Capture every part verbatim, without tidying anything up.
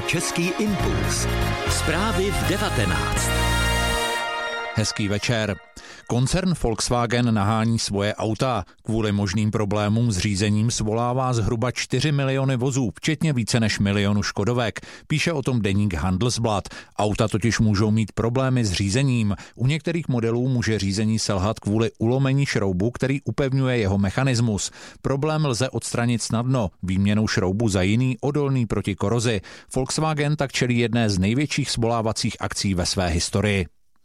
Český impuls. Zprávy v devatenáct. Hezký večer. Koncern Volkswagen nahání svoje auta. Kvůli možným problémům s řízením svolává zhruba čtyři miliony vozů, včetně více než milionu škodovek. Píše o tom deník Handelsblatt. Auta totiž můžou mít problémy s řízením. U některých modelů může řízení selhat kvůli ulomení šroubu, který upevňuje jeho mechanismus. Problém lze odstranit snadno, výměnou šroubu za jiný odolný proti korozi. Volkswagen tak čelí jedné z největších svolávacích akcí ve své historii.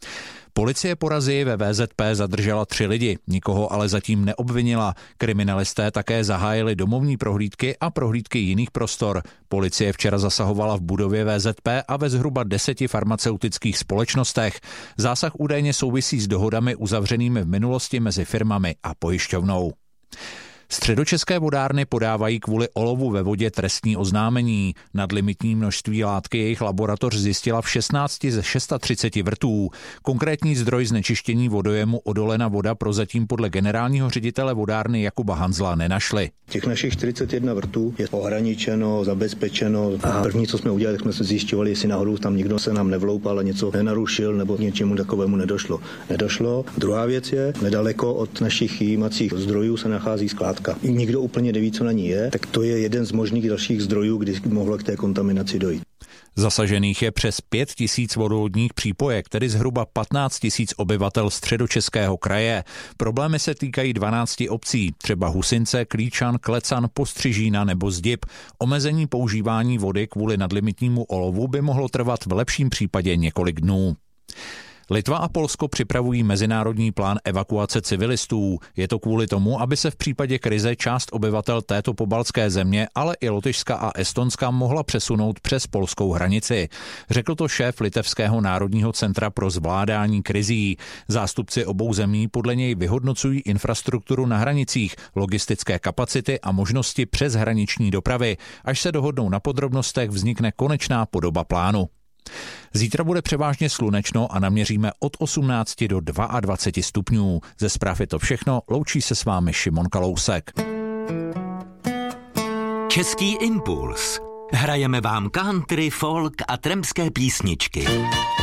Policie po razii ve V Z P zadržela tři lidi, nikoho ale zatím neobvinila. Kriminalisté také zahájili domovní prohlídky a prohlídky jiných prostor. Policie včera zasahovala v budově V Z P a ve zhruba deseti farmaceutických společnostech. Zásah údajně souvisí s dohodami uzavřenými v minulosti mezi firmami a pojišťovnou. Středočeské vodárny podávají kvůli olovu ve vodě trestní oznámení. Nadlimitní množství látky jejich laboratoř zjistila v šestnácti ze třiceti šesti vrtů. Konkrétní zdroj znečištění vodojemu Odolena voda prozatím podle generálního ředitele vodárny Jakuba Hanzla nenašli. Těch našich čtyřicet jedna vrtů je ohraničeno, zabezpečeno. A první, co jsme udělali, tak jsme se zjišťovali, jestli náhodou tam nikdo se nám nevloupal a něco nenarušil nebo něčemu takovému nedošlo. Nedošlo. Druhá věc je, nedaleko od našich jímacích zdrojů se nachází skládka. Nikdo úplně neví, co na ní je, tak to je jeden z možných dalších zdrojů, kdy mohlo k té kontaminaci dojít. Zasažených je přes pět tisíc vodovodních přípojek, tedy zhruba patnáct tisíc obyvatel Středočeského kraje. Problémy se týkají dvanácti obcí, třeba Husince, Klíčan, Klecan, Postřižína nebo Zdib. Omezení používání vody kvůli nadlimitnímu olovu by mohlo trvat v lepším případě několik dnů. Litva a Polsko připravují mezinárodní plán evakuace civilistů. Je to kvůli tomu, aby se v případě krize část obyvatel této pobaltské země, ale i Lotyšska a Estonska mohla přesunout přes polskou hranici. Řekl to šéf Litevského národního centra pro zvládání krizí. Zástupci obou zemí podle něj vyhodnocují infrastrukturu na hranicích, logistické kapacity a možnosti přeshraniční dopravy. Až se dohodnou na podrobnostech, vznikne konečná podoba plánu. Zítra bude převážně slunečno a naměříme od osmnácti do dvaceti dvou stupňů. Ze zpráv je to všechno, loučí se s vámi Šimon Kalousek. Český impuls. Hrajeme vám country, folk a trampské písničky.